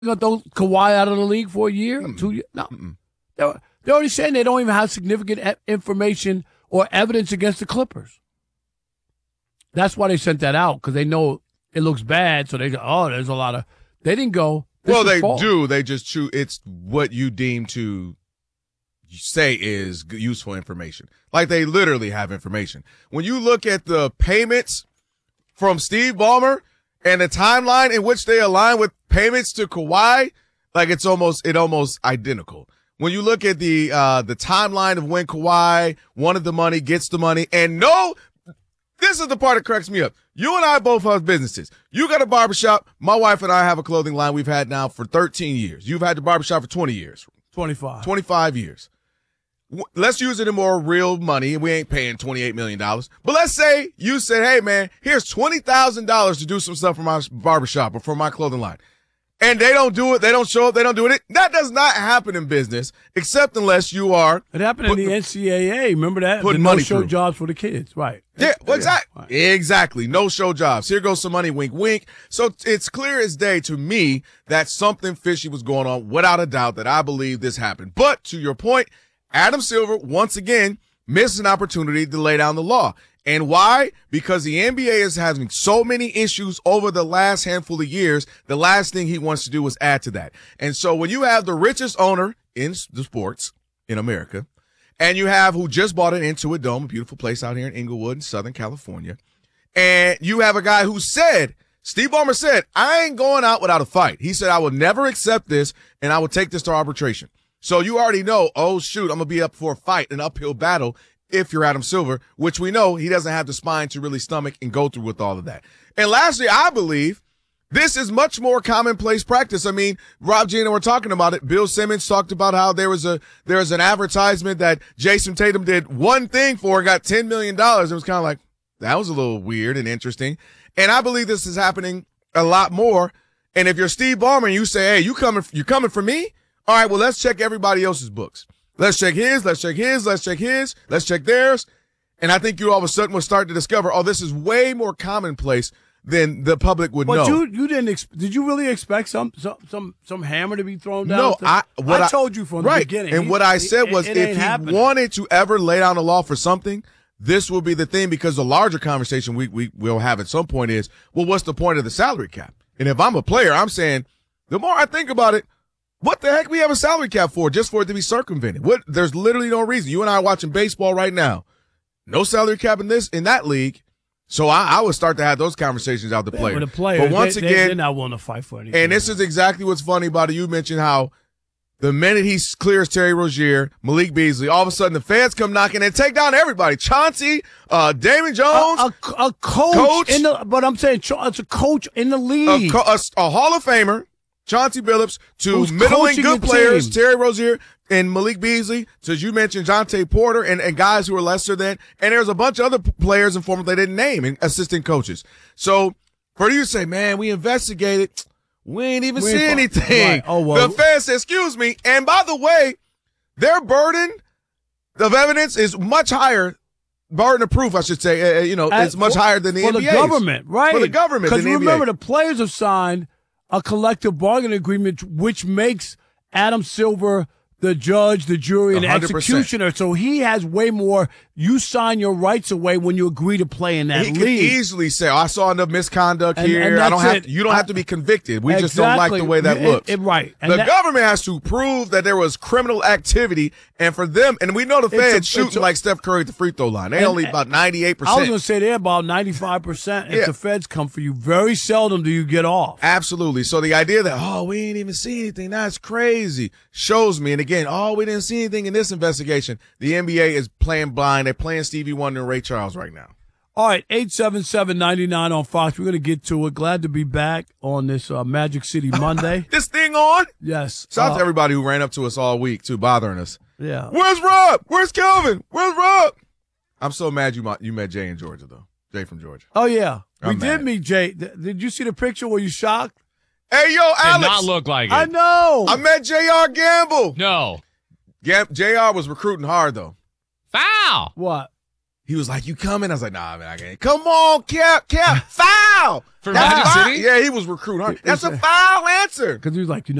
going to throw Kawhi out of the league for a year, 2 years? No. They're already saying they don't even have significant information or evidence against the Clippers. That's why they sent that out, because they know it looks bad. So they go, oh, there's a lot of – they didn't go. Well, they do. They just choose – it's what you deem to say is useful information. Like, they literally have information. When you look at the payments from Steve Ballmer and the timeline in which they align with payments to Kawhi, like it's almost identical. When you look at the timeline of when Kawhi wanted the money, gets the money, and no, this is the part that cracks me up. You and I both have businesses. You got a barbershop. My wife and I have a clothing line we've had now for 13 years. You've had the barbershop for 20 years. 25 years. Let's use it in more real money. We ain't paying $28 million. But let's say you said, hey, man, here's $20,000 to do some stuff for my barbershop or for my clothing line. And they don't do it. They don't show up. They don't do it. That does not happen in business, except unless you are. It happened in the NCAA. Remember that? Putting money money show through. jobs for the kids. Right. Yeah, well, exactly. Right. Exactly. No show jobs. Here goes some money, wink, wink. So it's clear as day to me that something fishy was going on, without a doubt, that I believe this happened. But to your point, Adam Silver, once again, missed an opportunity to lay down the law. And why? Because the NBA is having so many issues over the last handful of years. The last thing he wants to do is add to that. And so when you have the richest owner in the sports in America, and you have who just bought an Intuit Dome, a beautiful place out here in Inglewood in Southern California, and you have a guy who said, Steve Ballmer said, I ain't going out without a fight. He said, I will never accept this, and I will take this to arbitration. So you already know, oh, shoot, I'm going to be up for a fight, an uphill battle, if you're Adam Silver, which we know he doesn't have the spine to really stomach and go through with all of that. And lastly, I believe this is much more commonplace practice. I mean, Rob G and I were talking about it. Bill Simmons talked about how there was an advertisement that Jason Tatum did one thing for and got $10 million. It was kind of like, that was a little weird and interesting. And I believe this is happening a lot more. And if you're Steve Ballmer and you say, hey, you're coming for me? All right, well, let's check everybody else's books. Let's check his, let's check his, let's check his, let's check theirs. And I think you all of a sudden will start to discover, oh, this is way more commonplace than the public would know. But you didn't did you really expect some hammer to be thrown down? No, I told you from the beginning. And what I said was, if he wanted to ever lay down the law for something, this will be the thing, because the larger conversation we will have at some point is, well, what's the point of the salary cap? And if I'm a player, I'm saying, the more I think about it, what the heck we have a salary cap for? Just for it to be circumvented? There's literally no reason. You and I are watching baseball right now. No salary cap in that league. So I would start to have those conversations out the players. With the players, but once again, they're not willing to fight for anything. And this is exactly what's funny about it. You mentioned how the minute he clears Terry Rozier, Malik Beasley, all of a sudden the fans come knocking and take down everybody. Chauncey, Damon Jones, a coach in the. But I'm saying it's a coach in the league, a Hall of Famer. Chauncey Billups, to middling good players, Terry Rozier and Malik Beasley, to, as you mentioned, Jonte Porter and guys who are lesser than, and there's a bunch of other players and former they didn't name, and assistant coaches. So for you to say, man, we investigated, we ain't even see anything. Right. Oh, well. The fans said, excuse me. And by the way, their burden of evidence is much higher. Burden of proof, I should say, it's much higher than the NBA's. For the government, right? For the government, because remember, the players have signed a collective bargaining agreement, which makes Adam Silver the judge, the jury, and the 100%. executioner. So he has way more. You sign your rights away when you agree to play in that league. He could easily say, I saw enough misconduct here. You don't have to be convicted. We just don't like the way that looks. Right. And the government has to prove that there was criminal activity, and for them, and we know the fans shooting like Steph Curry at the free throw line. They only about 98%. I was going to say they're about 95% if the feds come for you. Very seldom do you get off. Absolutely. So the idea that, we ain't even see anything, that's crazy, shows me. And again, we didn't see anything in this investigation. The NBA is playing blind. They're playing Stevie Wonder and Ray Charles right now. All right, 877-99 on Fox. We're going to get to it. Glad to be back on this Magic City Monday. This thing on? Yes. Shout out to everybody who ran up to us all week, too, bothering us. Yeah. Where's Rob? Where's Kelvin? Where's Rob? I'm so mad you met Jay in Georgia, though. Jay from Georgia. Oh, yeah. We did meet Jay. Did you see the picture? Were you shocked? Hey, yo, Alex. Did not look like it. I know. I met J.R. Gamble. No. J.R. was recruiting hard, though. Foul. What? He was like, you coming? I was like, nah, man, I can't. Come on, Cap, foul. For That's Magic foul. City? Yeah, he was recruiting. That's a foul answer. Because he was like,